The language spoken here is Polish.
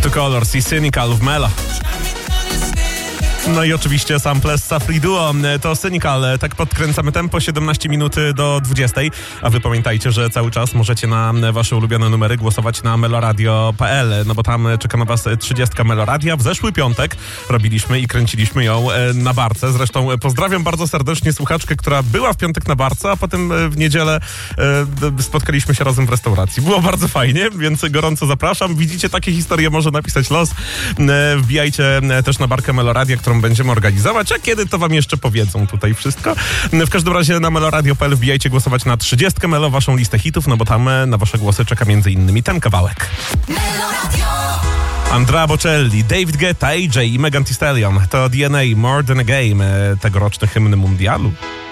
Two Colors i Cynical w Melo. No i oczywiście sample z Safri Duo. To Cynical. Tak podkręcamy tempo, 17 minut do 20. A wy pamiętajcie, że cały czas możecie na wasze ulubione numery głosować na meloradio.pl, no bo tam czeka na was 30 Meloradia. W zeszły piątek robiliśmy i kręciliśmy ją na barce. Zresztą pozdrawiam bardzo serdecznie słuchaczkę, która była w piątek na barce, a potem w niedzielę spotkaliśmy się razem w restauracji. Było bardzo fajnie, więc gorąco zapraszam. Widzicie, takie historie może napisać los. Wbijajcie też na barkę Meloradia, którą będziemy organizować, a kiedy to wam jeszcze powiedzą tutaj wszystko. W każdym razie na meloradio.pl wbijajcie głosować na 30 Melo, waszą listę hitów, no bo tam na wasze głosy czeka m.in. ten kawałek. Andrea Bocelli, David Guetta, AJ i Megan Thee Stallion. To DNA More Than a Game, tegoroczny hymn mundialu.